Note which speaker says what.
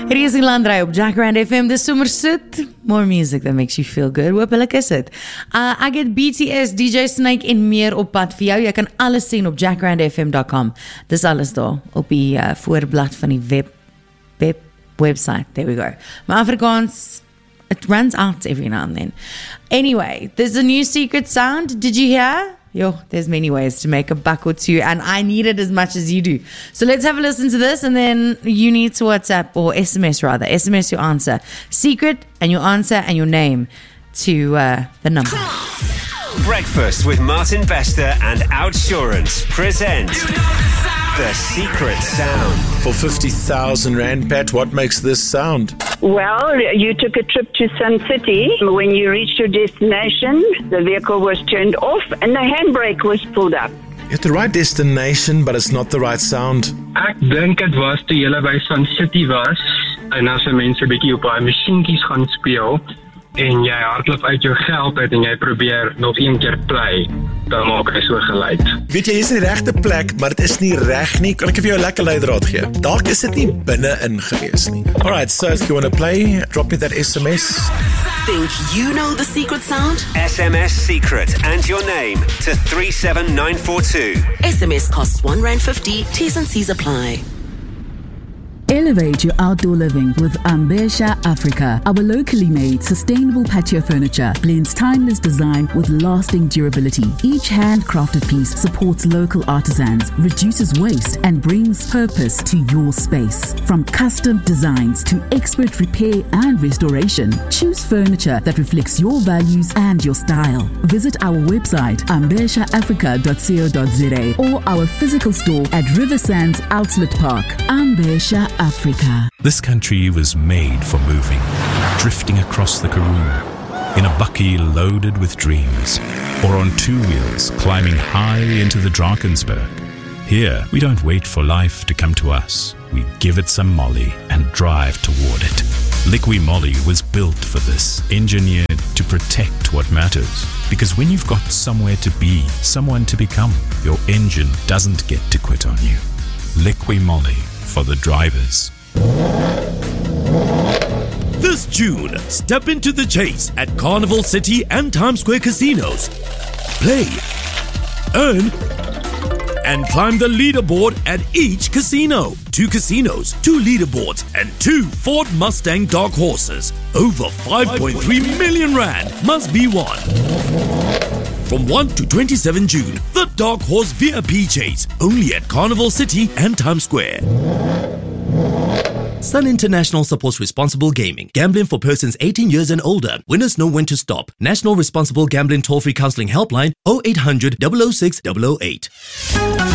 Speaker 1: Hier is die landry op Jackrand FM. Dis sommer sit. More music that makes you feel good. Hoopelik is dit. Ek het BTS, DJ Snake en meer op pad vir jou. Jy kan alles sien op jackrandfm.com. Dis alles daar op die voorblad van die website. There we go. My Afrikaans, it runs out every now and then. Anyway, there's a new secret sound. Did you hear? Yo, there's many ways to make a buck or two, and I need it as much as you do. So let's have a listen to this, and then you need to WhatsApp, or SMS rather. SMS your answer. Secret, and your answer, and your name to the number.
Speaker 2: Breakfast with Martin Bester and Outsurance present The Secret Sound.
Speaker 3: For 50,000 Rand, Pat, what makes this sound?
Speaker 4: Well, you took a trip to Sun City. When you reached your destination, the vehicle was turned off and the handbrake was pulled up.
Speaker 3: You have the right destination, but it's not the right sound.
Speaker 5: Ek dink dit was toe jy by Sun City was en as mense 'n bietjie op daai masjienkies gaan speel en jy hardloop uit jou geld uit en jy probeer nog een keer play, dan maak hy so geluid.
Speaker 3: Weet jy, hier is die regte plek, maar dit is nie reg nie. Kan ek vir jou 'n lekker leidraad gee? Dalk is dit nie binne-in gewees nie. Alright, so if you want to play, drop me that SMS.
Speaker 6: Think you know the secret sound?
Speaker 2: SMS secret and your name to 37942.
Speaker 6: SMS costs R1.50. T's and C's apply.
Speaker 7: Elevate your outdoor living with Ambesha Africa. Our locally made, sustainable patio furniture blends timeless design with lasting durability. Each handcrafted piece supports local artisans, reduces waste, and brings purpose to your space. From custom designs to expert repair and restoration, choose furniture that reflects your values and your style. Visit our website, ambeshaafrica.co.za, or our physical store at Riversands Outlet Park. Ambesha Africa.
Speaker 8: This country was made for moving, drifting across the Karoo, in a bakkie loaded with dreams, or on two wheels climbing high into the Drakensberg. Here, we don't wait for life to come to us. We give it some molly and drive toward it. Liqui Moly was built for this, engineered to protect what matters. Because when you've got somewhere to be, someone to become, your engine doesn't get to quit on you. Liqui Moly. For the drivers.
Speaker 9: This June, step into the chase at Carnival City and Times Square casinos. Play, earn, and climb the leaderboard at each casino. 2 casinos, 2 leaderboards, and 2 Ford Mustang Dark Horses. Over 5.3 million Rand must be won. From 1 to 27 June, the Dark Horse VIP Chase, only at Carnival City and Times Square. Sun International supports responsible gaming. Gambling for persons 18 years and older. Winners know when to stop. National Responsible Gambling Toll-Free Counseling Helpline 0800 006 008.